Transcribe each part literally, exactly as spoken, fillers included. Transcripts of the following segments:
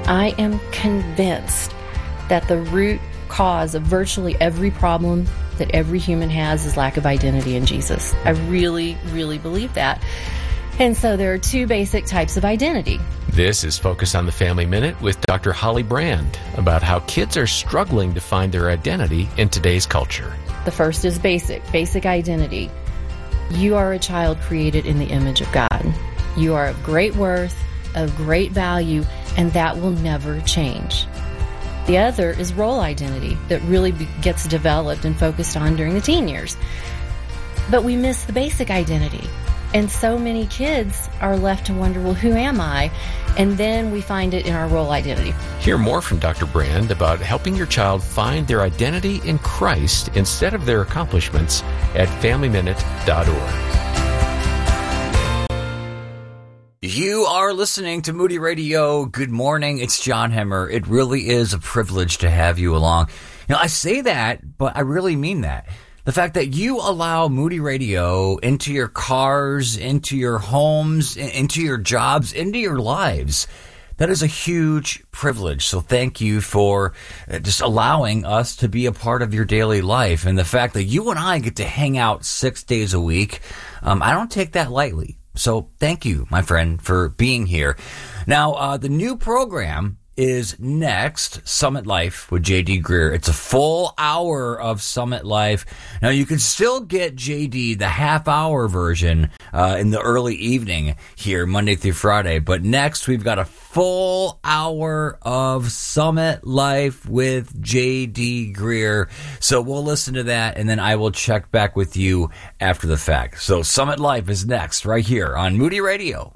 I am convinced that the root cause of virtually every problem that every human has is lack of identity in Jesus. I really, really believe that. And so there are two basic types of identity. This is Focus on the Family Minute with Doctor Holly Brand about how kids are struggling to find their identity in today's culture. The first is basic, basic identity. You are a child created in the image of God. You are of great worth, of great value, and that will never change. The other is role identity that really be- gets developed and focused on during the teen years. But we miss the basic identity. And so many kids are left to wonder, well, who am I? And then we find it in our role identity. Hear more from Doctor Brand about helping your child find their identity in Christ instead of their accomplishments at family minute dot org. You are listening to Moody Radio. Good morning. It's John Hemmer. It really is a privilege to have you along. You know, I say that, but I really mean that. The fact that you allow Moody Radio into your cars, into your homes, into your jobs, into your lives, that is a huge privilege. So thank you for just allowing us to be a part of your daily life. And the fact that you and I get to hang out six days a week, um, I don't take that lightly. So thank you, my friend, for being here. Now, uh, the new program is next, Summit Life with J D Greear. It's a full hour of Summit Life. Now, you can still get J D, the half-hour version, uh, in the early evening here, Monday through Friday. But next, we've got a full hour of Summit Life with J D Greear. So we'll listen to that, and then I will check back with you after the fact. So Summit Life is next, right here on Moody Radio.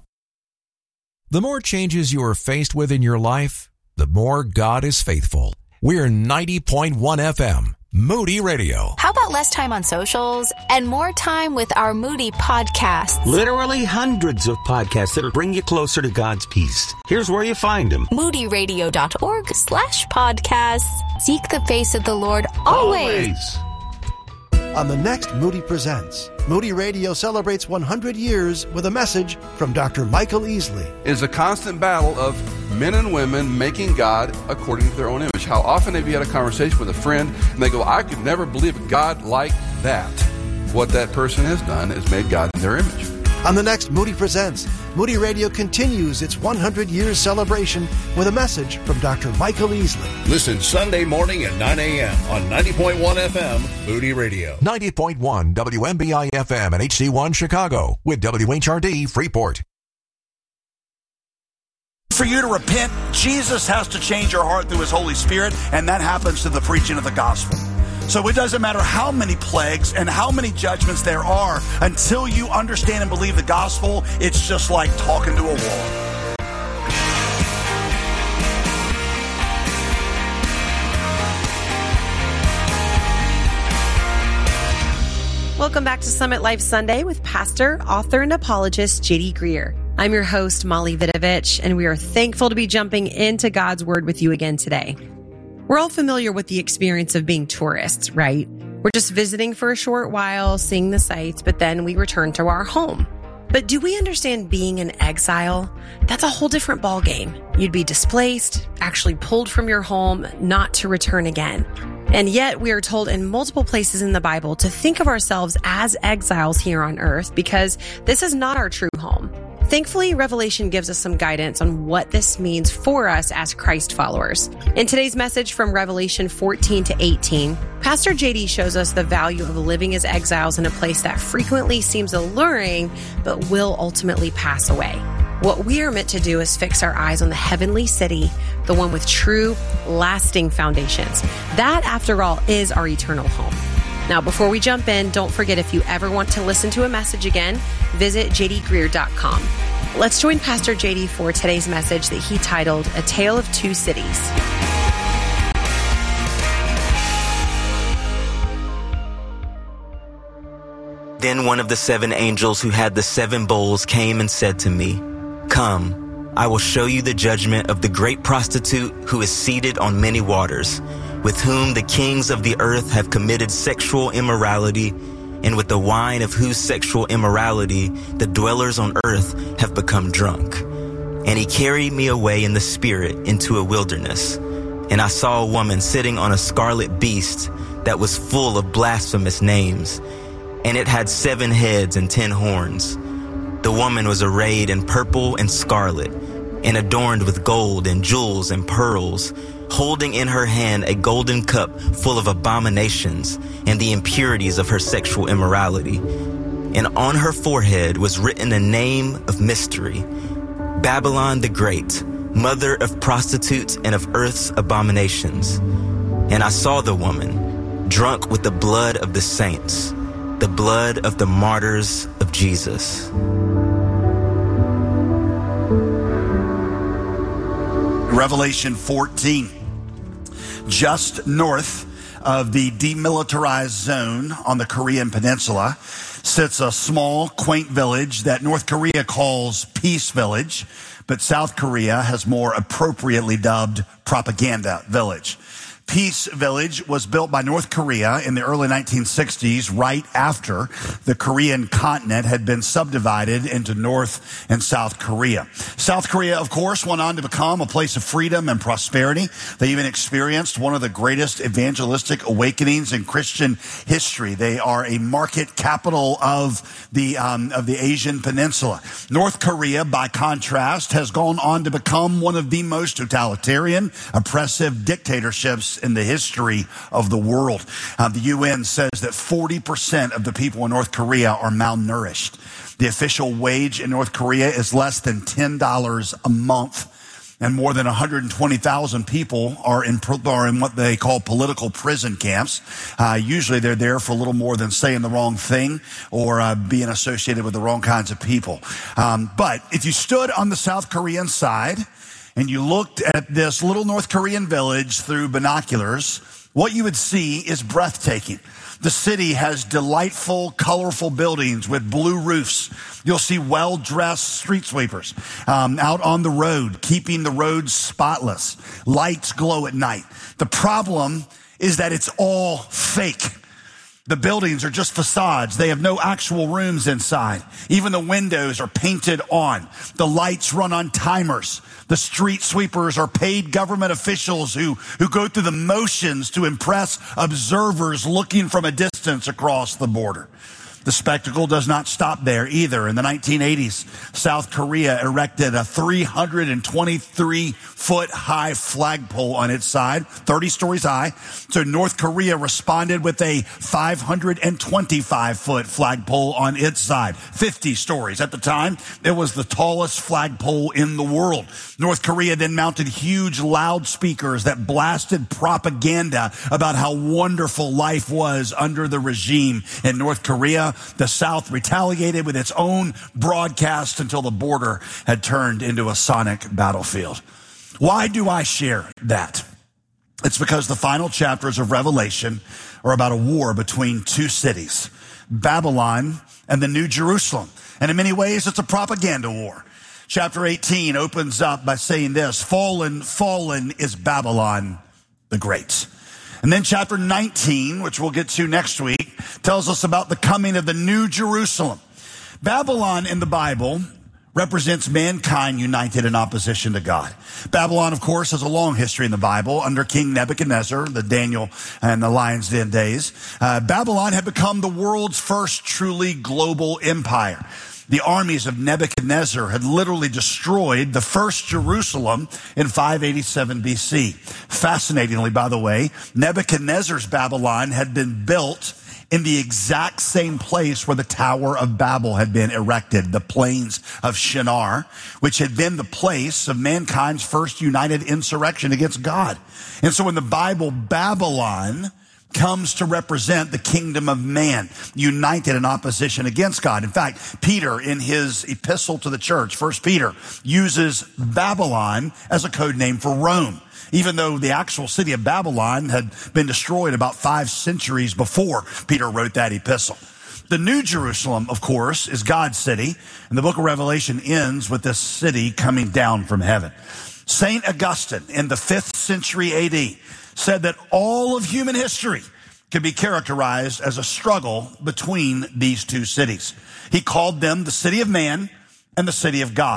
The more changes you are faced with in your life, the more God is faithful. We're ninety point one F M, Moody Radio. How about less time on socials and more time with our Moody podcasts? Literally hundreds of podcasts that'll bring you closer to God's peace. Here's where you find them. moody radio dot org slash podcasts. Seek the face of the Lord always. Always. On the next Moody Presents, Moody Radio celebrates one hundred years with a message from Doctor Michael Easley. It is a constant battle of men and women making God according to their own image. How often have you had a conversation with a friend and they go, I could never believe a God like that. What that person has done is made God in their image. On the next Moody Presents, Moody Radio continues its one hundred years celebration with a message from Doctor Michael Easley. Listen Sunday morning at nine a.m. on ninety point one F M, Moody Radio. ninety point one W M B I F M and H C one Chicago with W H R D Freeport. For you to repent, Jesus has to change your heart through his Holy Spirit, and that happens through the preaching of the gospel. So it doesn't matter how many plagues and how many judgments there are, until you understand and believe the gospel, it's just like talking to a wall. Welcome back to Summit Life Sunday with pastor, author, and apologist J D Greear. I'm your host, Molly Vidovich, and we are thankful to be jumping into God's Word with you again today. We're all familiar with the experience of being tourists, right? We're just visiting for a short while, seeing the sights, but then we return to our home. But do we understand being in exile? That's a whole different ballgame. You'd be displaced, actually pulled from your home, not to return again. And yet we are told in multiple places in the Bible to think of ourselves as exiles here on earth, because this is not our true home. Thankfully, Revelation gives us some guidance on what this means for us as Christ followers. In today's message from Revelation fourteen to eighteen, Pastor J D shows us the value of living as exiles in a place that frequently seems alluring, but will ultimately pass away. What we are meant to do is fix our eyes on the heavenly city, the one with true, lasting foundations. That, after all, is our eternal home. Now, before we jump in, don't forget, if you ever want to listen to a message again, visit j d greear dot com. Let's join Pastor J D for today's message that he titled, A Tale of Two Cities. Then one of the seven angels who had the seven bowls came and said to me, Come, I will show you the judgment of the great prostitute who is seated on many waters, with whom the kings of the earth have committed sexual immorality, and with the wine of whose sexual immorality the dwellers on earth have become drunk. And he carried me away in the spirit into a wilderness. And I saw a woman sitting on a scarlet beast that was full of blasphemous names. And it had seven heads and ten horns. The woman was arrayed in purple and scarlet, and adorned with gold and jewels and pearls, holding in her hand a golden cup full of abominations and the impurities of her sexual immorality. And on her forehead was written a name of mystery, Babylon the Great, mother of prostitutes and of earth's abominations. And I saw the woman, drunk with the blood of the saints, the blood of the martyrs of Jesus. Revelation fourteen. Just north of the demilitarized zone on the Korean Peninsula sits a small, quaint village that North Korea calls Peace Village, but South Korea has more appropriately dubbed Propaganda Village. Peace Village was built by North Korea in the early nineteen sixties, right after the Korean continent had been subdivided into North and South Korea. South Korea, of course, went on to become a place of freedom and prosperity. They even experienced one of the greatest evangelistic awakenings in Christian history. They are a market capital of the um, of the Asian Peninsula. North Korea, by contrast, has gone on to become one of the most totalitarian, oppressive dictatorships in the history of the world. Uh, the U N says that forty percent of the people in North Korea are malnourished. The official wage in North Korea is less than ten dollars a month. And more than one hundred twenty thousand people are in, are in what they call political prison camps. Uh, usually they're there for a little more than saying the wrong thing or uh, being associated with the wrong kinds of people. Um, but if you stood on the South Korean side and you looked at this little North Korean village through binoculars, what you would see is breathtaking. The city has delightful, colorful buildings with blue roofs. You'll see well-dressed street sweepers um, out on the road, keeping the roads spotless. Lights glow at night. The problem is that it's all fake. The buildings are just facades. They have no actual rooms inside. Even the windows are painted on. The lights run on timers. The street sweepers are paid government officials who, who go through the motions to impress observers looking from a distance across the border. The spectacle does not stop there either. In the nineteen eighties, South Korea erected a three hundred twenty-three foot high flagpole on its side, thirty stories high. So North Korea responded with a five hundred twenty-five foot flagpole on its side, fifty stories. At the time, it was the tallest flagpole in the world. North Korea then mounted huge loudspeakers that blasted propaganda about how wonderful life was under the regime in North Korea. The South retaliated with its own broadcast until the border had turned into a sonic battlefield. Why do I share that? It's because the final chapters of Revelation are about a war between two cities, Babylon and the New Jerusalem. And in many ways, it's a propaganda war. Chapter eighteen opens up by saying this, fallen, fallen is Babylon the Great. And then chapter nineteen, which we'll get to next week, tells us about the coming of the New Jerusalem. Babylon in the Bible represents mankind united in opposition to God. Babylon, of course, has a long history in the Bible under King Nebuchadnezzar, the Daniel and the Lion's Den days. Uh, Babylon had become the world's first truly global empire. The armies of Nebuchadnezzar had literally destroyed the first Jerusalem in five eighty-seven B C. Fascinatingly, by the way, Nebuchadnezzar's Babylon had been built in the exact same place where the Tower of Babel had been erected, the plains of Shinar, which had been the place of mankind's first united insurrection against God. And so in the Bible, Babylon comes to represent the kingdom of man, united in opposition against God. In fact, Peter, in his epistle to the church, First Peter, uses Babylon as a code name for Rome, even though the actual city of Babylon had been destroyed about five centuries before Peter wrote that epistle. The New Jerusalem, of course, is God's city, and the book of Revelation ends with this city coming down from heaven. Saint Augustine, in the fifth century A D, said that all of human history could be characterized as a struggle between these two cities. He called them the city of man and the city of God.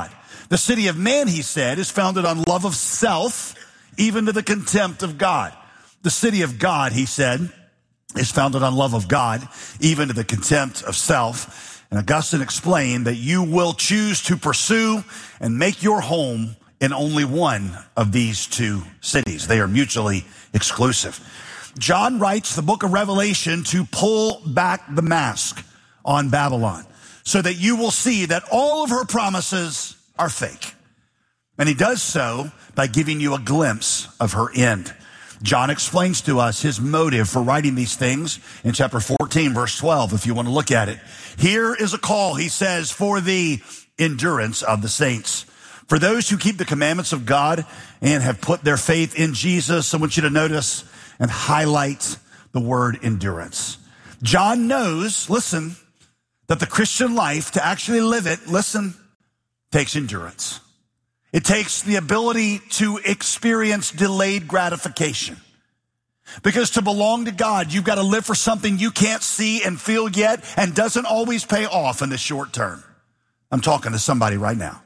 The city of man, he said, is founded on love of self, even to the contempt of God. The city of God, he said, is founded on love of God, even to the contempt of self. And Augustine explained that you will choose to pursue and make your home in only one of these two cities. They are mutually exclusive. John writes the book of Revelation to pull back the mask on Babylon so that you will see that all of her promises are fake. And he does so by giving you a glimpse of her end. John explains to us his motive for writing these things in chapter fourteen, verse twelve, if you want to look at it. Here is a call, he says, for the endurance of the saints. For those who keep the commandments of God and have put their faith in Jesus, I want you to notice and highlight the word endurance. John knows, listen, that the Christian life, to actually live it, listen, takes endurance. It takes the ability to experience delayed gratification. Because to belong to God, you've got to live for something you can't see and feel yet and doesn't always pay off in the short term. I'm talking to somebody right now.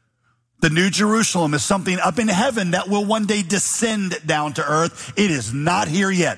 The New Jerusalem is something up in heaven that will one day descend down to earth. It is not here yet.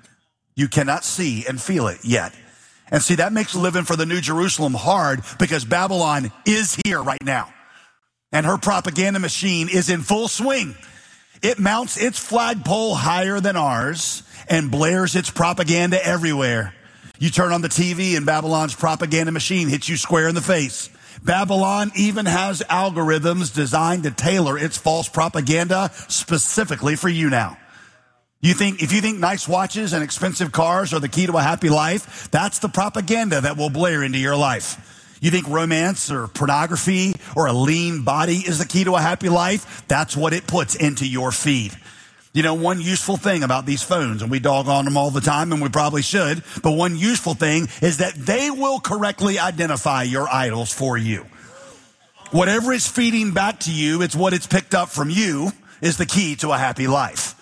You cannot see and feel it yet. And see, that makes living for the New Jerusalem hard because Babylon is here right now. And her propaganda machine is in full swing. It mounts its flagpole higher than ours and blares its propaganda everywhere. You turn on the T V and Babylon's propaganda machine hits you square in the face. Babylon even has algorithms designed to tailor its false propaganda specifically for you now. You think, if you think nice watches and expensive cars are the key to a happy life, that's the propaganda that will blare into your life. You think romance or pornography or a lean body is the key to a happy life? That's what it puts into your feed. You know, one useful thing about these phones, and we dog on them all the time, and we probably should, but one useful thing is that they will correctly identify your idols for you. Whatever it's feeding back to you, it's what it's picked up from you, is the key to a happy life.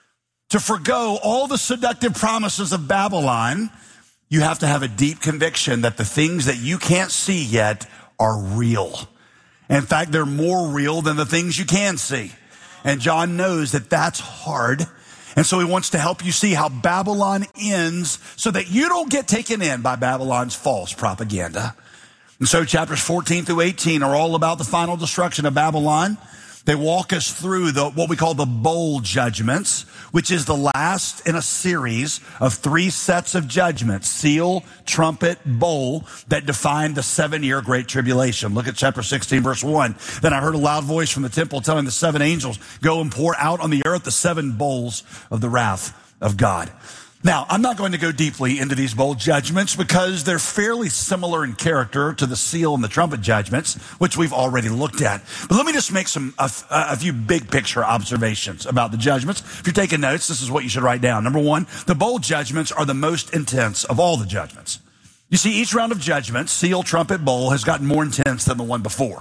To forgo all the seductive promises of Babylon, you have to have a deep conviction that the things that you can't see yet are real. In fact, they're more real than the things you can see. And John knows that that's hard. And so he wants to help you see how Babylon ends so that you don't get taken in by Babylon's false propaganda. And so chapters fourteen through eighteen are all about the final destruction of Babylon. They walk us through the what we call the bowl judgments, which is the last in a series of three sets of judgments, seal, trumpet, bowl, that define the seven-year Great Tribulation. Look at chapter sixteen, verse one. Then I heard a loud voice from the temple telling the seven angels, go and pour out on the earth the seven bowls of the wrath of God. Now, I'm not going to go deeply into these bowl judgments because they're fairly similar in character to the seal and the trumpet judgments, which we've already looked at. But let me just make some a, a few big picture observations about the judgments. If you're taking notes, this is what you should write down. Number one, the bowl judgments are the most intense of all the judgments. You see, each round of judgments, seal, trumpet, bowl, has gotten more intense than the one before.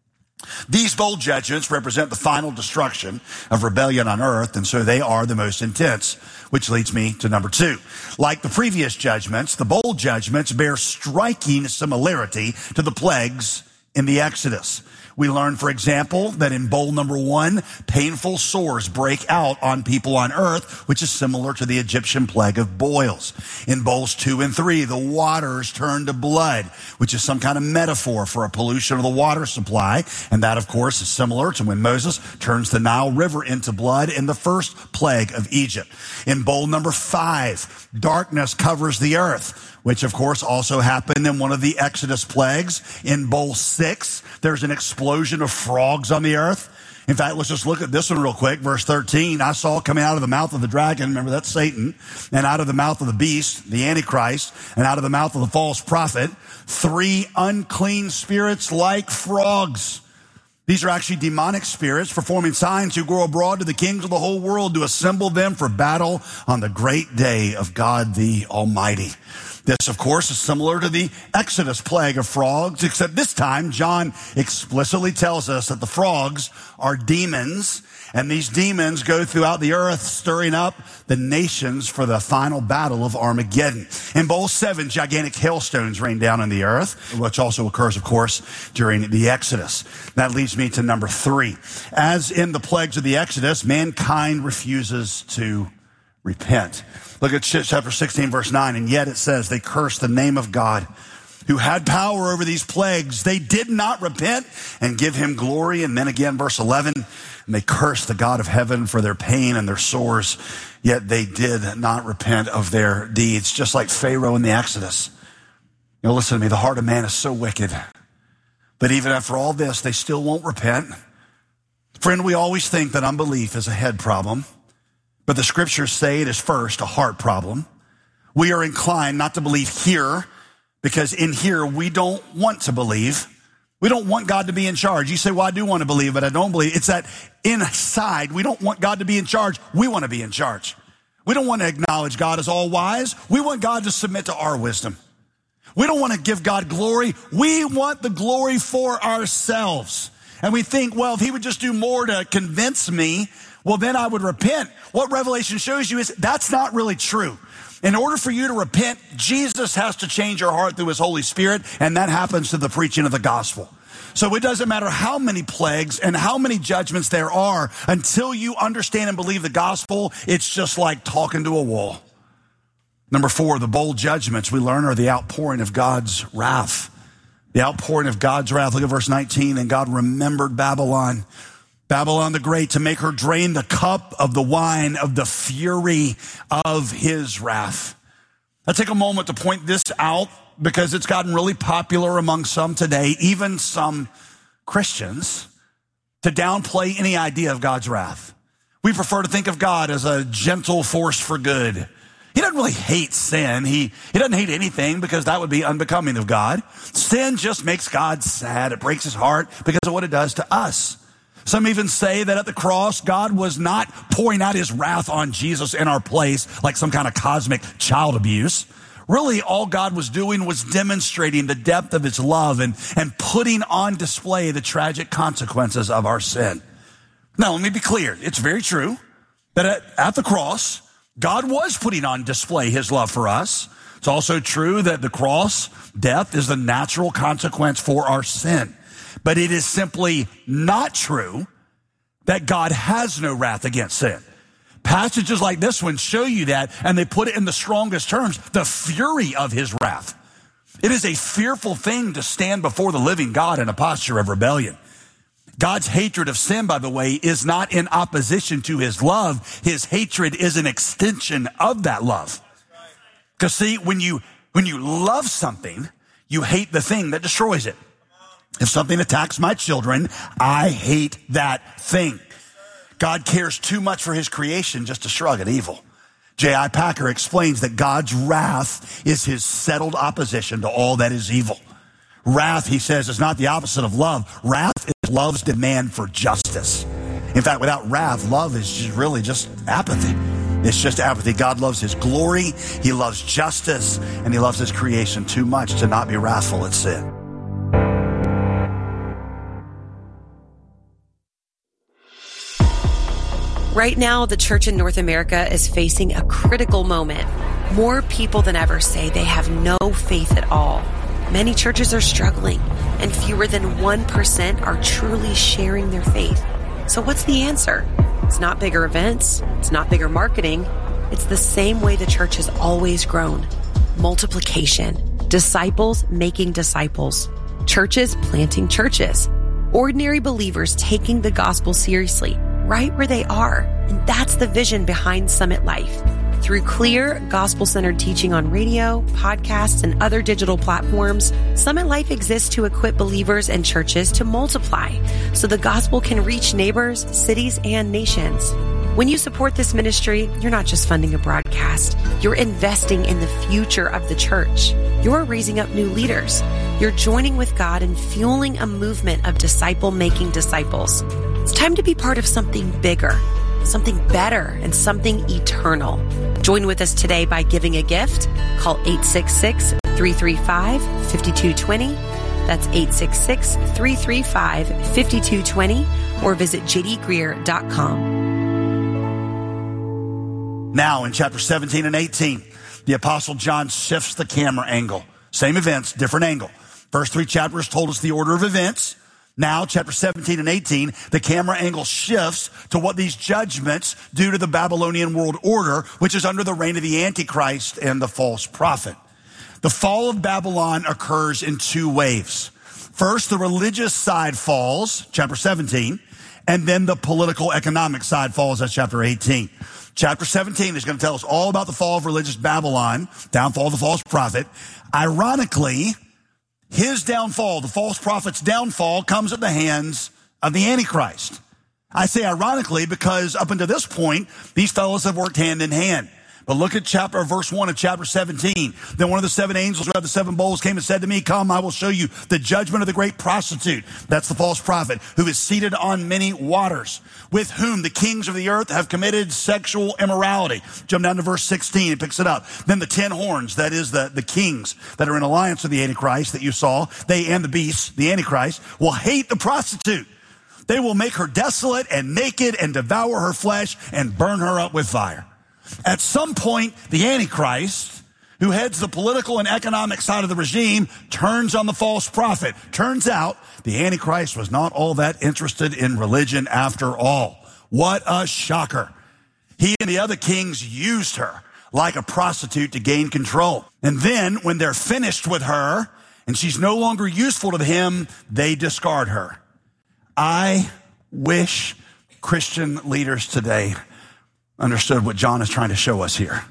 These bowl judgments represent the final destruction of rebellion on earth, and so they are the most intense, which leads me to number two. Like the previous judgments, the bowl judgments bear striking similarity to the plagues in the Exodus. We learn, for example, that in bowl number one, painful sores break out on people on earth, which is similar to the Egyptian plague of boils. In bowls two and three, the waters turn to blood, which is some kind of metaphor for a pollution of the water supply. And that, of course, is similar to when Moses turns the Nile River into blood in the first plague of Egypt. In bowl number five, darkness covers the earth, which of course also happened in one of the Exodus plagues. In bowl six, there's an explosion of frogs on the earth. In fact, let's just look at this one real quick. Verse thirteen, I saw coming out of the mouth of the dragon, remember that's Satan, and out of the mouth of the beast, the Antichrist, and out of the mouth of the false prophet, three unclean spirits like frogs. These are actually demonic spirits performing signs who go abroad to the kings of the whole world to assemble them for battle on the great day of God the Almighty. This, of course, is similar to the Exodus plague of frogs, except this time John explicitly tells us that the frogs are demons, and these demons go throughout the earth, stirring up the nations for the final battle of Armageddon. In bowl seven, gigantic hailstones rain down on the earth, which also occurs, of course, during the Exodus. That leads me to number three. As in the plagues of the Exodus, mankind refuses to repent. Look at chapter sixteen, verse nine, and yet it says they cursed the name of God who had power over these plagues. They did not repent and give him glory. And then again, verse eleven, and they cursed the God of heaven for their pain and their sores, yet they did not repent of their deeds, just like Pharaoh in the Exodus. You know, listen to me, the heart of man is so wicked, but even after all this, they still won't repent. Friend, we always think that unbelief is a head problem, but the scriptures say it is first a heart problem. We are inclined not to believe here because in here we don't want to believe. We don't want God to be in charge. You say, well, I do want to believe, but I don't believe. It's that inside we don't want God to be in charge. We want to be in charge. We don't want to acknowledge God as all wise. We want God to submit to our wisdom. We don't want to give God glory. We want the glory for ourselves. And we think, well, if he would just do more to convince me, well, then I would repent. What Revelation shows you is that's not really true. In order for you to repent, Jesus has to change your heart through his Holy Spirit, and that happens through the preaching of the gospel. So it doesn't matter how many plagues and how many judgments there are, until you understand and believe the gospel, it's just like talking to a wall. Number four, the bold judgments we learn are the outpouring of God's wrath. The outpouring of God's wrath. Look at verse nineteen. And God remembered Babylon, Babylon the Great, to make her drain the cup of the wine of the fury of his wrath. I take a moment to point this out because it's gotten really popular among some today, even some Christians, to downplay any idea of God's wrath. We prefer to think of God as a gentle force for good. He doesn't really hate sin. He, he doesn't hate anything because that would be unbecoming of God. Sin just makes God sad. It breaks his heart because of what it does to us. Some even say that at the cross, God was not pouring out his wrath on Jesus in our place like some kind of cosmic child abuse. Really, all God was doing was demonstrating the depth of his love and, and putting on display the tragic consequences of our sin. Now, let me be clear. It's very true that at, at the cross, God was putting on display his love for us. It's also true that the cross, death, is the natural consequence for our sin. But it is simply not true that God has no wrath against sin. Passages like this one show you that, and they put it in the strongest terms, the fury of his wrath. It is a fearful thing to stand before the living God in a posture of rebellion. God's hatred of sin, by the way, is not in opposition to his love. His hatred is an extension of that love. Because see, when you, when you love something, you hate the thing that destroys it. If something attacks my children, I hate that thing. God cares too much for his creation just to shrug at evil. J I Packer explains that God's wrath is his settled opposition to all that is evil. Wrath, he says, is not the opposite of love. Wrath is love's demand for justice. In fact, without wrath, love is just really just apathy. It's just apathy. God loves his glory, he loves justice, and he loves his creation too much to not be wrathful at sin. Right now, the church in North America is facing a critical moment. More people than ever say they have no faith at all. Many churches are struggling, and fewer than one percent are truly sharing their faith. So what's the answer? It's not bigger events. It's not bigger marketing. It's the same way the church has always grown. Multiplication. Disciples making disciples. Churches planting churches. Ordinary believers taking the gospel seriously, right where they are. And that's the vision behind Summit Life. Through clear, gospel-centered teaching on radio, podcasts, and other digital platforms, Summit Life exists to equip believers and churches to multiply so the gospel can reach neighbors, cities, and nations. When you support this ministry, you're not just funding a broadcast. You're investing in the future of the church. You're raising up new leaders. You're joining with God and fueling a movement of disciple-making disciples. It's time to be part of something bigger. something better, and something eternal. Join with us today by giving a gift. Call eight six six, three three five, five two two zero. That's eight six six, three three five, five two two zero, or visit j d greer dot com. Now in chapter seventeen and eighteen, the Apostle John shifts the camera angle. Same events, different angle. First three chapters told us the order of events. Now, chapter seventeen and eighteen, the camera angle shifts to what these judgments do to the Babylonian world order, which is under the reign of the Antichrist and the false prophet. The fall of Babylon occurs in two waves. First, the religious side falls, chapter seventeen, and then the political economic side falls, that's chapter eighteen. Chapter seventeen is going to tell us all about the fall of religious Babylon, downfall of the false prophet. Ironically, his downfall, the false prophet's downfall, comes at the hands of the Antichrist. I say ironically because up until this point, these fellows have worked hand in hand. But look at chapter, verse one of chapter seventeen. Then one of the seven angels who had the seven bowls came and said to me, come, I will show you the judgment of the great prostitute. That's the false prophet who is seated on many waters, with whom the kings of the earth have committed sexual immorality. Jump down to verse sixteen. It picks it up. Then the ten horns, that is the, the kings that are in alliance with the Antichrist that you saw, they and the beast, the Antichrist, will hate the prostitute. They will make her desolate and naked and devour her flesh and burn her up with fire. At some point, the Antichrist, who heads the political and economic side of the regime, turns on the false prophet. Turns out, the Antichrist was not all that interested in religion after all. What a shocker. He and the other kings used her like a prostitute to gain control. And then, when they're finished with her, and she's no longer useful to him, they discard her. I wish Christian leaders today understood what John is trying to show us here.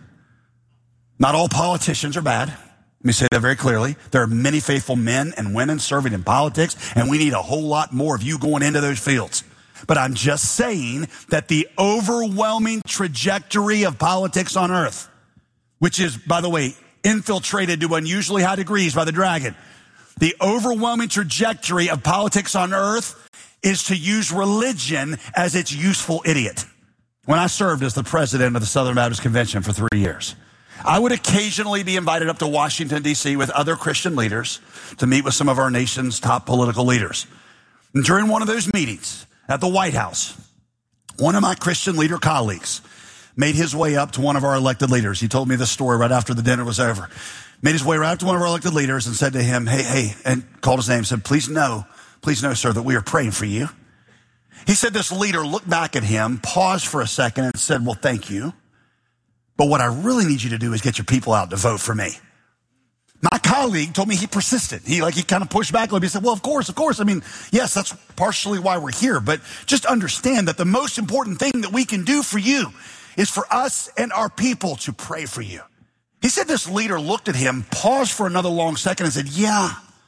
Not all politicians are bad. Let me say that very clearly. There are many faithful men and women serving in politics, and we need a whole lot more of you going into those fields. But I'm just saying that the overwhelming trajectory of politics on earth, which is, by the way, infiltrated to unusually high degrees by the dragon, the overwhelming trajectory of politics on earth is to use religion as its useful idiot. When I served as the president of the Southern Baptist Convention for three years, I would occasionally be invited up to Washington, D C with other Christian leaders to meet with some of our nation's top political leaders. And during one of those meetings at the White House, one of my Christian leader colleagues made his way up to one of our elected leaders. He told me this story right after the dinner was over. Made his way right up to one of our elected leaders and said to him, hey, hey, and called his name, said, please know, please know, sir, that we are praying for you. He said this leader looked back at him, paused for a second, and said, well, thank you. But what I really need you to do is get your people out to vote for me. My colleague told me he persisted. He like he kind of pushed back a little bit. He said, well, of course, of course. I mean, yes, that's partially why we're here. But just understand that the most important thing that we can do for you is for us and our people to pray for you. He said this leader looked at him, paused for another long second, and said, yeah,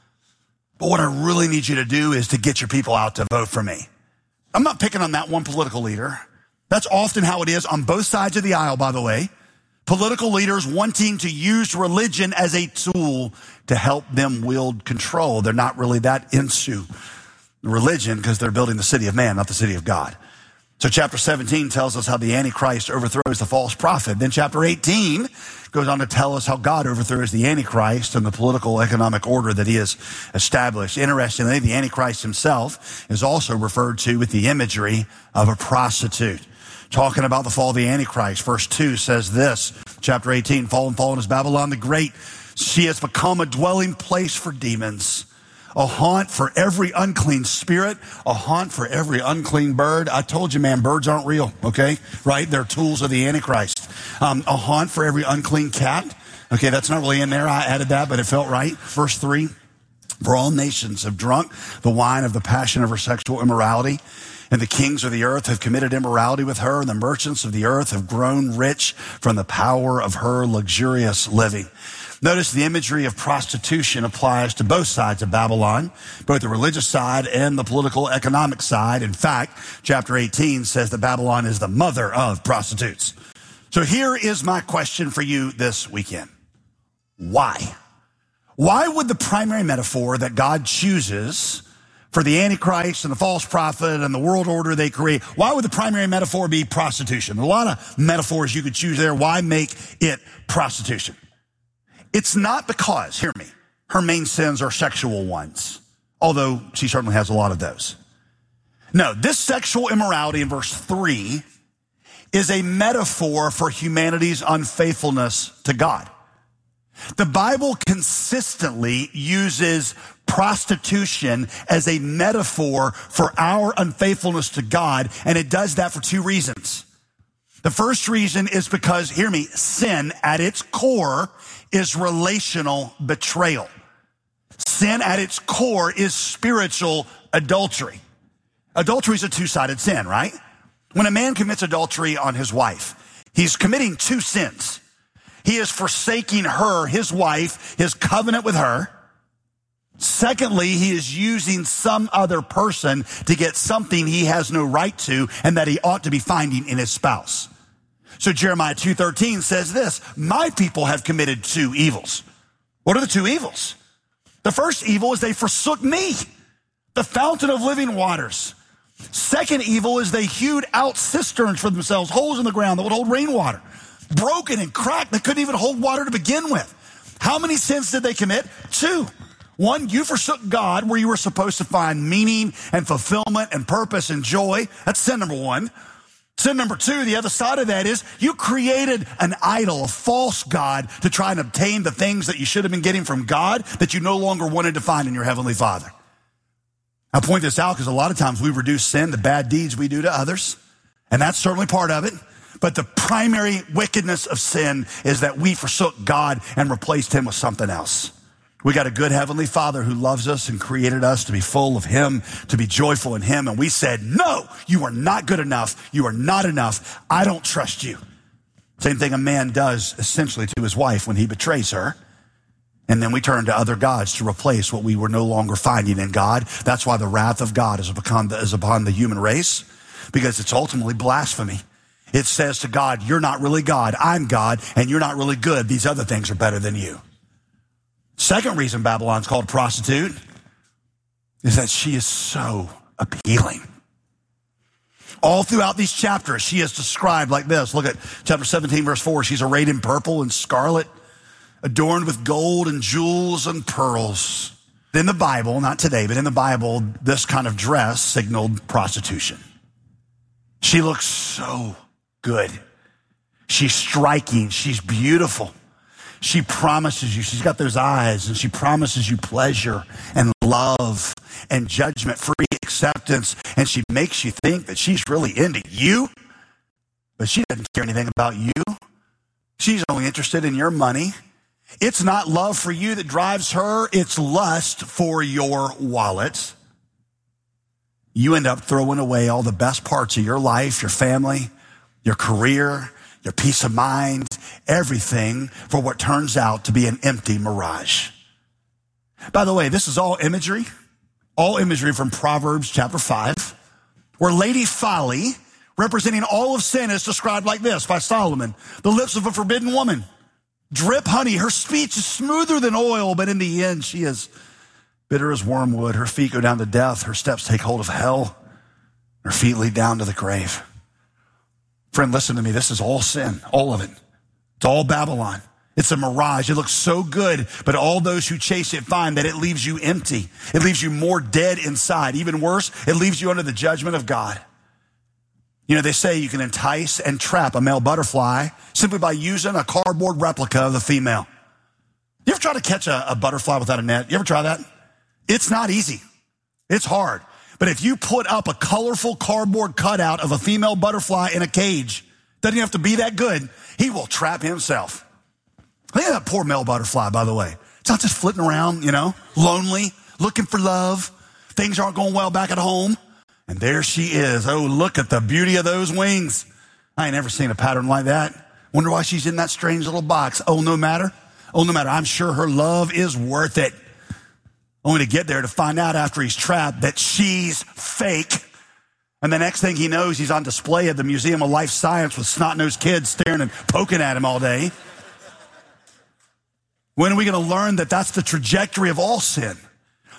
but what I really need you to do is to get your people out to vote for me. I'm not picking on that one political leader. That's often how it is on both sides of the aisle, by the way. Political leaders wanting to use religion as a tool to help them wield control. They're not really that into religion because they're building the city of man, not the city of God. So chapter seventeen tells us how the Antichrist overthrows the false prophet. Then chapter eighteen goes on to tell us how God overthrows the Antichrist and the political economic order that he has established. Interestingly, the Antichrist himself is also referred to with the imagery of a prostitute. Talking about the fall of the Antichrist, verse two says this, chapter eighteen, fallen, fallen is Babylon the Great. She has become a dwelling place for demons, a haunt for every unclean spirit, a haunt for every unclean bird. I told you, man, birds aren't real, okay? Right? They're tools of the Antichrist. Um, a haunt for every unclean cat. Okay, that's not really in there. I added that, but it felt right. Verse three, for all nations have drunk the wine of the passion of her sexual immorality. And the kings of the earth have committed immorality with her, and the merchants of the earth have grown rich from the power of her luxurious living. Notice the imagery of prostitution applies to both sides of Babylon, both the religious side and the political economic side. In fact, chapter eighteen says that Babylon is the mother of prostitutes. So here is my question for you this weekend. Why? Why would the primary metaphor that God chooses for the Antichrist and the false prophet and the world order they create. Why would the primary metaphor be prostitution? A lot of metaphors you could choose there. Why make it prostitution? It's not because, hear me, her main sins are sexual ones, although she certainly has a lot of those. No, this sexual immorality in verse three is a metaphor for humanity's unfaithfulness to God. The Bible consistently uses prostitution as a metaphor for our unfaithfulness to God, and it does that for two reasons. The first reason is because, hear me, sin at its core is relational betrayal. Sin at its core is spiritual adultery. Adultery is a two-sided sin, right? When a man commits adultery on his wife, he's committing two sins. He is forsaking her, his wife, his covenant with her. Secondly, he is using some other person to get something he has no right to and that he ought to be finding in his spouse. So Jeremiah two thirteen says this, my people have committed two evils. What are the two evils? The first evil is they forsook me, the fountain of living waters. Second evil is they hewed out cisterns for themselves, holes in the ground that would hold rainwater. Broken and cracked, they couldn't even hold water to begin with. How many sins did they commit? Two. One, you forsook God where you were supposed to find meaning and fulfillment and purpose and joy. That's sin number one. Sin number two, the other side of that is you created an idol, a false God, to try and obtain the things that you should have been getting from God that you no longer wanted to find in your Heavenly Father. I point this out because a lot of times we reduce sin to bad deeds we do to others, and that's certainly part of it. But the primary wickedness of sin is that we forsook God and replaced him with something else. We got a good Heavenly Father who loves us and created us to be full of him, to be joyful in him. And we said, no, you are not good enough. You are not enough. I don't trust you. Same thing a man does essentially to his wife when he betrays her. And then we turn to other gods to replace what we were no longer finding in God. That's why the wrath of God is upon the, is upon the human race, because it's ultimately blasphemy. It says to God, you're not really God. I'm God, and you're not really good. These other things are better than you. Second reason Babylon's called prostitute is that she is so appealing. All throughout these chapters, she is described like this. Look at chapter seventeen, verse four. She's arrayed in purple and scarlet, adorned with gold and jewels and pearls. In the Bible, not today, but in the Bible, this kind of dress signaled prostitution. She looks so good. She's striking. She's beautiful. She promises you, she's got those eyes, and she promises you pleasure and love and judgment-free acceptance, and she makes you think that she's really into you, but she doesn't care anything about you. She's only interested in your money. It's not love for you that drives her, it's lust for your wallet. You end up throwing away all the best parts of your life, your family, your career, your peace of mind, everything for what turns out to be an empty mirage. By the way, this is all imagery, all imagery from Proverbs chapter five, where Lady Folly, representing all of sin, is described like this by Solomon. The lips of a forbidden woman drip honey. Her speech is smoother than oil, but in the end she is bitter as wormwood. Her feet go down to death. Her steps take hold of hell. Her feet lead down to the grave. Friend, listen to me. This is all sin, all of it. It's all Babylon. It's a mirage. It looks so good, but all those who chase it find that it leaves you empty. It leaves you more dead inside. Even worse, it leaves you under the judgment of God. You know, they say you can entice and trap a male butterfly simply by using a cardboard replica of the female. You ever try to catch a, a butterfly without a net? You ever try that? It's not easy. It's hard. But if you put up a colorful cardboard cutout of a female butterfly in a cage, doesn't have to be that good, he will trap himself. Look at that poor male butterfly, by the way. It's not just flitting around, you know, lonely, looking for love. Things aren't going well back at home. And there she is. Oh, look at the beauty of those wings. I ain't never seen a pattern like that. Wonder why she's in that strange little box. Oh, no matter. Oh, no matter. I'm sure her love is worth it. Only to get there to find out after he's trapped that she's fake. And the next thing he knows, he's on display at the Museum of Life Science with snot-nosed kids staring and poking at him all day. When are we going to learn that that's the trajectory of all sin?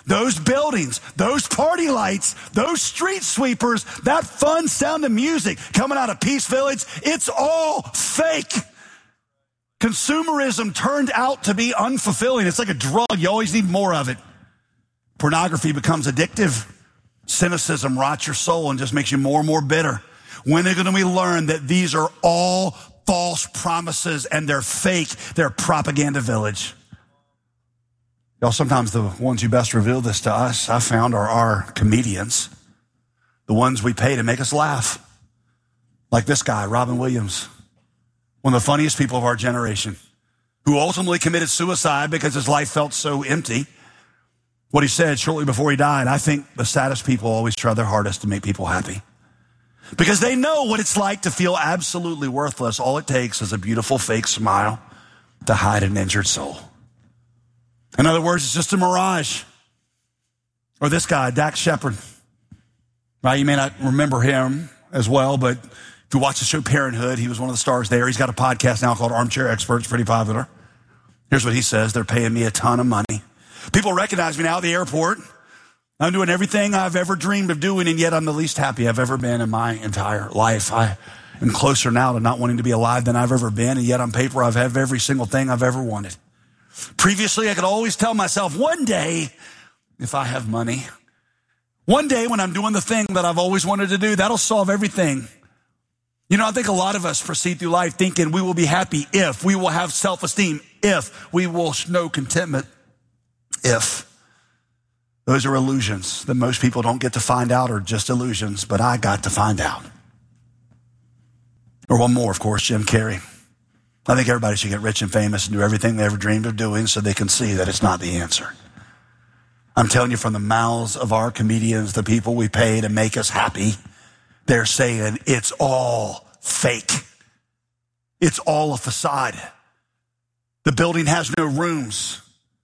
those buildings, those party lights, those street sweepers, that fun sound of music coming out of Peace Village, it's all fake. Consumerism turned out to be unfulfilling. It's like a drug. You always need more of it. Pornography becomes addictive. Cynicism rots your soul and just makes you more and more bitter. When are going to we learn that these are all false promises and they're fake? They're propaganda village. Y'all, sometimes the ones who best reveal this to us, I found, are our comedians. The ones we pay to make us laugh. Like this guy, Robin Williams. One of the funniest people of our generation, who ultimately committed suicide because his life felt so empty. What he said shortly before he died, I think the saddest people always try their hardest to make people happy. Because they know what it's like to feel absolutely worthless. All it takes is a beautiful fake smile to hide an injured soul. In other words, it's just a mirage. Or this guy, Dax Shepard. Right? You may not remember him as well, but if you watch the show Parenthood, he was one of the stars there. He's got a podcast now called Armchair Experts, pretty popular. Here's what he says. They're paying me a ton of money. People recognize me now at the airport. I'm doing everything I've ever dreamed of doing, and yet I'm the least happy I've ever been in my entire life. I am closer now to not wanting to be alive than I've ever been, and yet on paper I've had every single thing I've ever wanted. Previously, I could always tell myself, one day, if I have money, one day when I'm doing the thing that I've always wanted to do, that'll solve everything. You know, I think a lot of us proceed through life thinking we will be happy if, we will have self-esteem if, we will know contentment if. Those are illusions that most people don't get to find out, or just illusions, but I got to find out. Or one more, of course, Jim Carrey. I think everybody should get rich and famous and do everything they ever dreamed of doing so they can see that it's not the answer. I'm telling you, from the mouths of our comedians, the people we pay to make us happy, they're saying it's all fake. It's all a facade. The building has no rooms.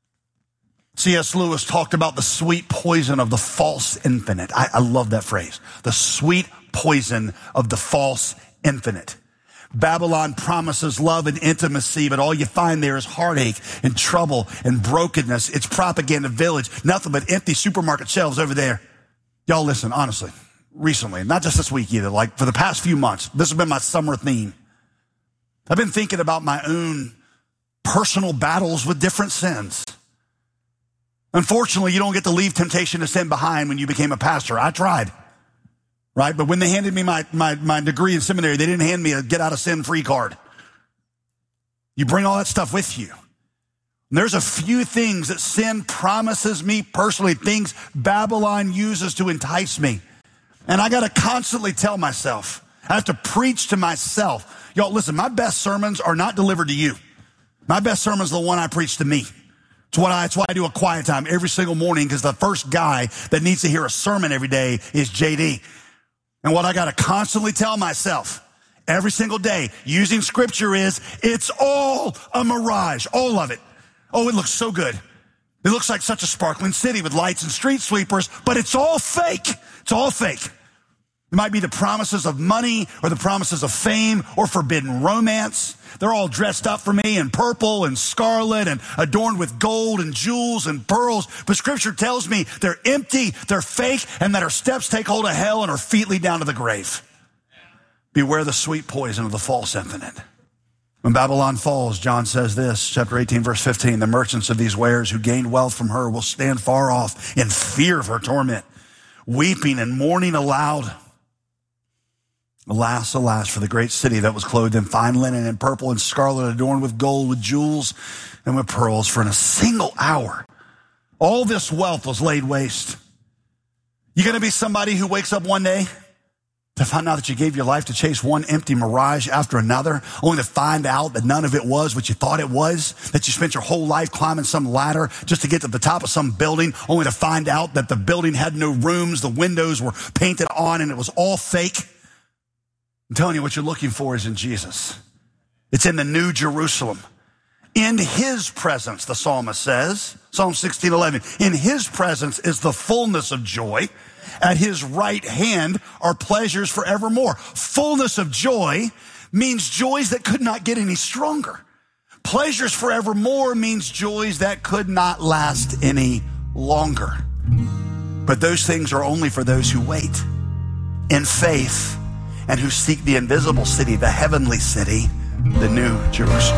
C S Lewis talked about the sweet poison of the false infinite. I, I love that phrase. The sweet poison of the false infinite. Babylon promises love and intimacy, but all you find there is heartache and trouble and brokenness. It's propaganda village. Nothing but empty supermarket shelves over there. Y'all listen, honestly, recently, not just this week either, like for the past few months, this has been my summer theme. I've been thinking about my own personal battles with different sins. Unfortunately, you don't get to leave temptation to sin behind when you became a pastor. I tried, right? But when they handed me my, my, my degree in seminary, they didn't hand me a get out of sin free card. You bring all that stuff with you. And there's a few things that sin promises me personally, things Babylon uses to entice me. And I got to constantly tell myself, I have to preach to myself. Y'all, listen, my best sermons are not delivered to you. My best sermon is the one I preach to me. It's what I, it's why I do a quiet time every single morning, because the first guy that needs to hear a sermon every day is J D. And what I got to constantly tell myself every single day using scripture is, it's all a mirage, all of it. Oh, it looks so good. It looks like such a sparkling city with lights and street sweepers, but it's all fake. It's all fake. It might be the promises of money or the promises of fame or forbidden romance. They're all dressed up for me in purple and scarlet and adorned with gold and jewels and pearls. But scripture tells me they're empty, they're fake, and that our steps take hold of hell and our feet lead down to the grave. Beware the sweet poison of the false infinite. When Babylon falls, John says this, chapter eighteen, verse fifteen, the merchants of these wares who gained wealth from her will stand far off in fear of her torment, weeping and mourning aloud. Alas, alas, for the great city that was clothed in fine linen and purple and scarlet, adorned with gold, with jewels, and with pearls. For in a single hour, all this wealth was laid waste. You going to be somebody who wakes up one day to find out that you gave your life to chase one empty mirage after another, only to find out that none of it was what you thought it was, that you spent your whole life climbing some ladder just to get to the top of some building, only to find out that the building had no rooms, the windows were painted on, and it was all fake? I'm telling you, what you're looking for is in Jesus. It's in the New Jerusalem. In his presence, the psalmist says, Psalm sixteen eleven, in his presence is the fullness of joy. At his right hand are pleasures forevermore. Fullness of joy means joys that could not get any stronger. Pleasures forevermore means joys that could not last any longer. But those things are only for those who wait in faith and who seek the invisible city, the heavenly city, the New Jerusalem.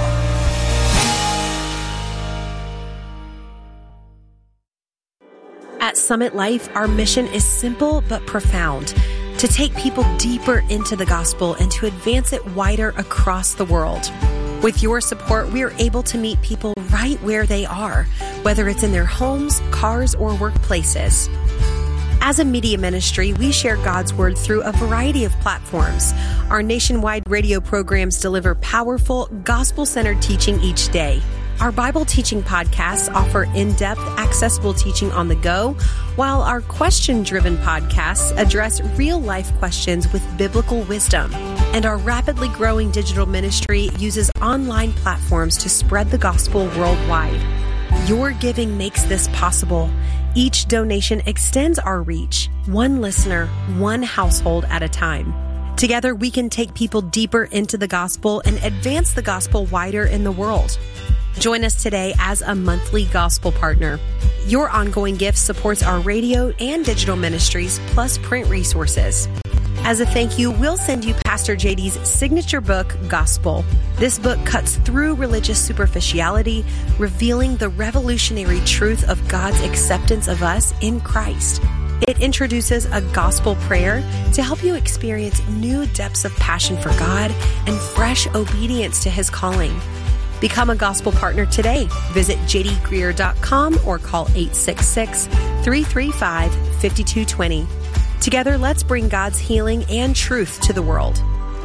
At Summit Life, our mission is simple but profound: to take people deeper into the gospel and to advance it wider across the world. With your support, we are able to meet people right where they are, whether it's in their homes, cars, or workplaces. As a media ministry, we share God's word through a variety of platforms. Our nationwide radio programs deliver powerful, gospel-centered teaching each day. Our Bible teaching podcasts offer in-depth, accessible teaching on the go, while our question-driven podcasts address real-life questions with biblical wisdom. And our rapidly growing digital ministry uses online platforms to spread the gospel worldwide. Your giving makes this possible. Each donation extends our reach, one listener, one household at a time. Together, we can take people deeper into the gospel and advance the gospel wider in the world. Join us today as a monthly gospel partner. Your ongoing gift supports our radio and digital ministries, plus print resources. As a thank you, we'll send you Pastor J D's signature book, Gospel. This book cuts through religious superficiality, revealing the revolutionary truth of God's acceptance of us in Christ. It introduces a gospel prayer to help you experience new depths of passion for God and fresh obedience to His calling. Become a gospel partner today. Visit j d greer dot com or call eight six six, three three five, five two two zero. Together, let's bring God's healing and truth to the world.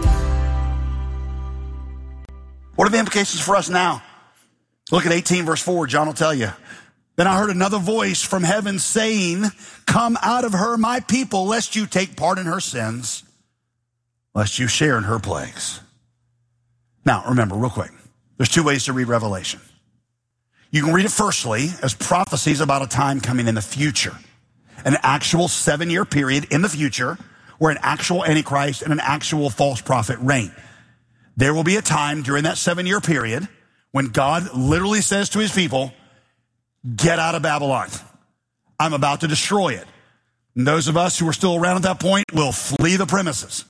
What are the implications for us now? Look at eighteen, verse four. John will tell you. Then I heard another voice from heaven saying, "Come out of her, my people, lest you take part in her sins, lest you share in her plagues." Now, remember, real quick, there's two ways to read Revelation. You can read it firstly as prophecies about a time coming in the future, an actual seven-year period in the future where an actual Antichrist and an actual false prophet reign. There will be a time during that seven-year period when God literally says to his people, get out of Babylon. I'm about to destroy it. And those of us who are still around at that point will flee the premises.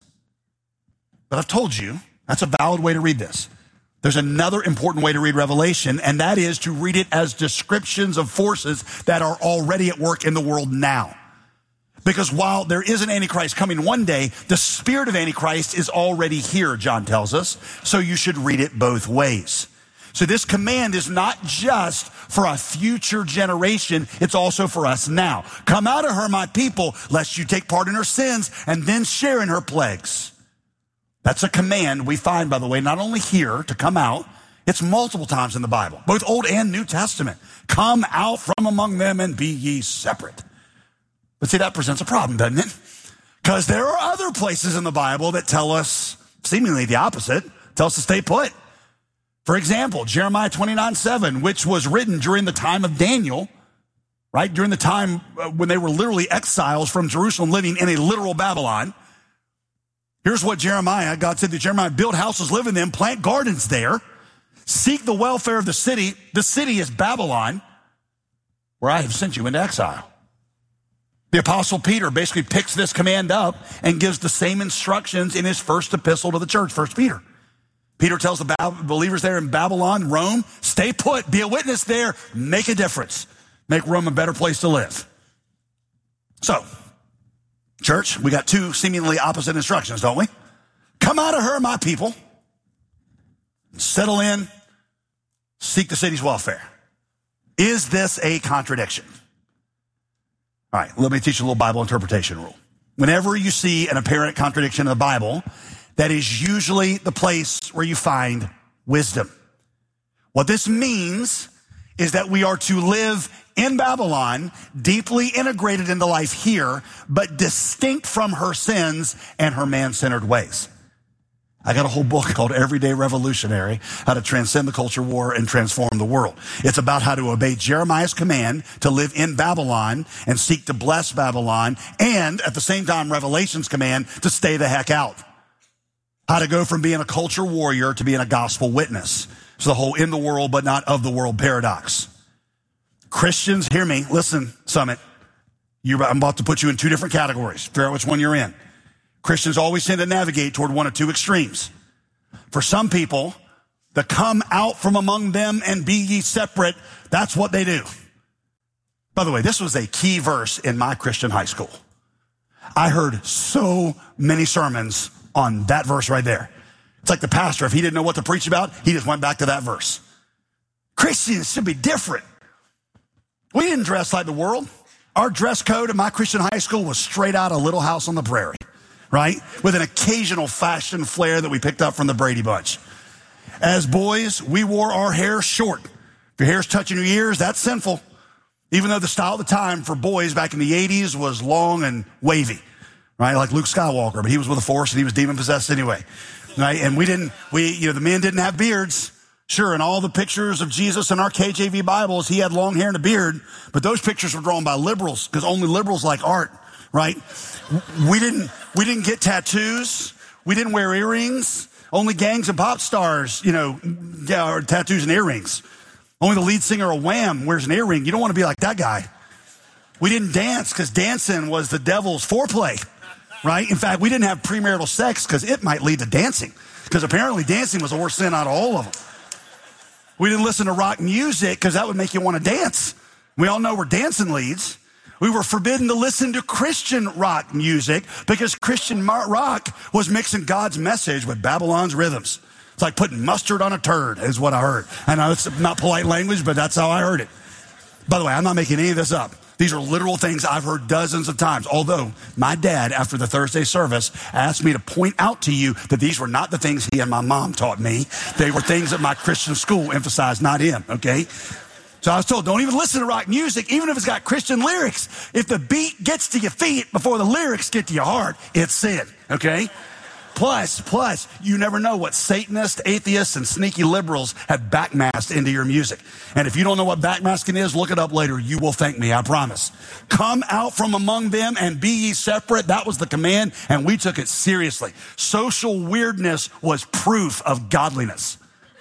But I've told you, that's a valid way to read this. There's another important way to read Revelation, and that is to read it as descriptions of forces that are already at work in the world now. Because while there is an Antichrist coming one day, the spirit of Antichrist is already here, John tells us. So you should read it both ways. So this command is not just for a future generation, it's also for us now. Come out of her, my people, lest you take part in her sins and then share in her plagues. That's a command we find, by the way, not only here to come out, it's multiple times in the Bible, both Old and New Testament. Come out from among them and be ye separate. But see, that presents a problem, doesn't it? Because there are other places in the Bible that tell us seemingly the opposite, tell us to stay put. For example, Jeremiah twenty-nine seven, which was written during the time of Daniel, right? During the time when they were literally exiles from Jerusalem, living in a literal Babylon. Here's what Jeremiah, God said to Jeremiah, build houses, live in them, plant gardens there, seek the welfare of the city. The city is Babylon, where I have sent you into exile. The Apostle Peter basically picks this command up and gives the same instructions in his first epistle to the church, First Peter. Peter tells the believers there in Babylon, Rome, stay put, be a witness there, make a difference, make Rome a better place to live. So, church, we got two seemingly opposite instructions, don't we? Come out of her, my people. Settle in, seek the city's welfare. Is this a contradiction? All right, let me teach you a little Bible interpretation rule. Whenever you see an apparent contradiction in the Bible, that is usually the place where you find wisdom. What this means is that we are to live in Babylon, deeply integrated into life here, but distinct from her sins and her man-centered ways. I got a whole book called Everyday Revolutionary, How to Transcend the Culture War and Transform the World. It's about how to obey Jeremiah's command to live in Babylon and seek to bless Babylon, and at the same time, Revelation's command to stay the heck out. How to go from being a culture warrior to being a gospel witness. It's the whole in the world but not of the world paradox. Christians, hear me, listen, Summit. You're, I'm about to put you in two different categories. Figure out which one you're in. Christians always tend to navigate toward one of two extremes. For some people, the come out from among them and be ye separate, that's what they do. By the way, this was a key verse in my Christian high school. I heard so many sermons on that verse right there. It's like the pastor, if he didn't know what to preach about, he just went back to that verse. Christians should be different. We didn't dress like the world. Our dress code in my Christian high school was straight out of Little House on the Prairie, right? With an occasional fashion flair that we picked up from the Brady Bunch. As boys, we wore our hair short. If your hair's touching your ears, that's sinful. Even though the style of the time for boys back in the eighties was long and wavy, right? Like Luke Skywalker, but he was with the Force and he was demon-possessed anyway, right? And we didn't, we, you know, the men didn't have beards. Sure, in all the pictures of Jesus in our K J V Bibles, he had long hair and a beard, but those pictures were drawn by liberals because only liberals like art, right? We didn't, we didn't get tattoos. We didn't wear earrings. Only gangs and pop stars, you know, yeah, or tattoos and earrings. Only the lead singer of Wham wears an earring. You don't want to be like that guy. We didn't dance because dancing was the devil's foreplay, right? In fact, we didn't have premarital sex because it might lead to dancing, because apparently dancing was the worst sin out of all of them. We didn't listen to rock music because that would make you want to dance. We all know where dancing leads. We were forbidden to listen to Christian rock music because Christian rock was mixing God's message with Babylon's rhythms. It's like putting mustard on a turd is what I heard. I know it's not polite language, but that's how I heard it. By the way, I'm not making any of this up. These are literal things I've heard dozens of times. Although my dad, after the Thursday service, asked me to point out to you that these were not the things he and my mom taught me. They were things that my Christian school emphasized, not him, okay? So I was told, don't even listen to rock music, even if it's got Christian lyrics. If the beat gets to your feet before the lyrics get to your heart, it's sin, okay? Plus, plus, you never know what Satanists, atheists, and sneaky liberals have backmasked into your music. And if you don't know what backmasking is, look it up later. You will thank me, I promise. Come out from among them and be ye separate. That was the command, and we took it seriously. Social weirdness was proof of godliness.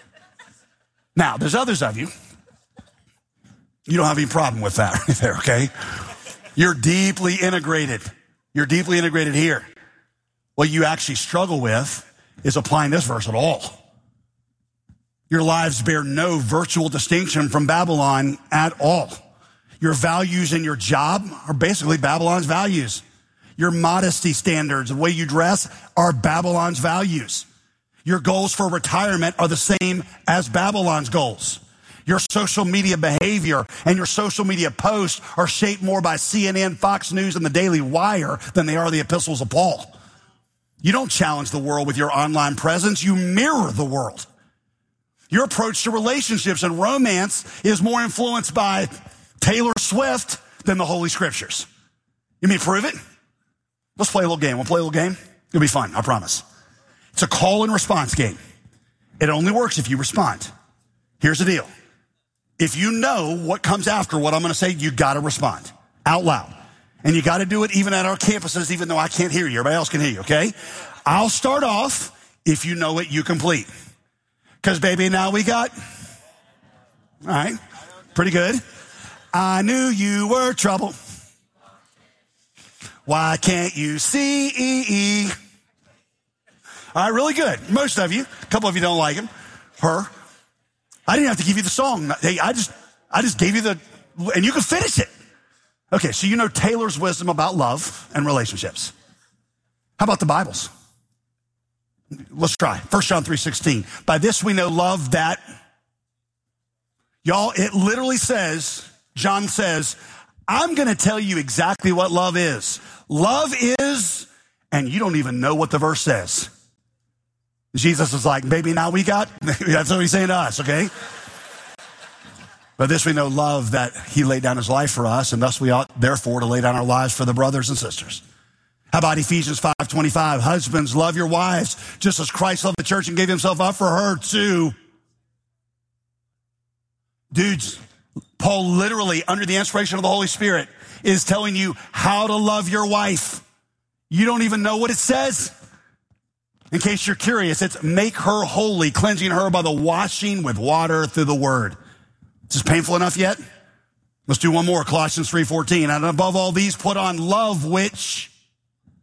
Now, there's others of you. You don't have any problem with that right there, okay? You're deeply integrated. You're deeply integrated here. What you actually struggle with is applying this verse at all. Your lives bear no virtual distinction from Babylon at all. Your values in your job are basically Babylon's values. Your modesty standards, the way you dress, are Babylon's values. Your goals for retirement are the same as Babylon's goals. Your social media behavior and your social media posts are shaped more by C N N, Fox News, and the Daily Wire than they are the epistles of Paul. You don't challenge the world with your online presence. You mirror the world. Your approach to relationships and romance is more influenced by Taylor Swift than the Holy Scriptures. You mean prove it? Let's play a little game. We'll play a little game. It'll be fun, I promise. It's a call and response game. It only works if you respond. Here's the deal. If you know what comes after what I'm going to say, you got to respond out loud. And you got to do it even at our campuses, even though I can't hear you. Everybody else can hear you, okay? I'll start off. If you know it, you complete. Because, baby, now we got, all right, pretty good. I knew you were trouble. Why can't you see? All right, really good. Most of you. A couple of you don't like him. Her. I didn't have to give you the song. Hey, I just, I just gave you the, and you can finish it. Okay, so you know Taylor's wisdom about love and relationships. How about the Bibles? Let's try. First John three sixteen. By this we know love that, y'all, it literally says, John says, I'm going to tell you exactly what love is. Love is, and you don't even know what the verse says. Jesus is like, baby, now we got, that's what he's saying to us, okay? By this we know love, that he laid down his life for us, and thus we ought therefore to lay down our lives for the brothers and sisters. How about Ephesians five twenty-five? Husbands, love your wives, just as Christ loved the church and gave himself up for her too. Dudes, Paul literally, under the inspiration of the Holy Spirit, is telling you how to love your wife. You don't even know what it says. In case you're curious, it's make her holy, cleansing her by the washing with water through the word. Is this painful enough yet? Let's do one more, Colossians three fourteen. And above all these, put on love, which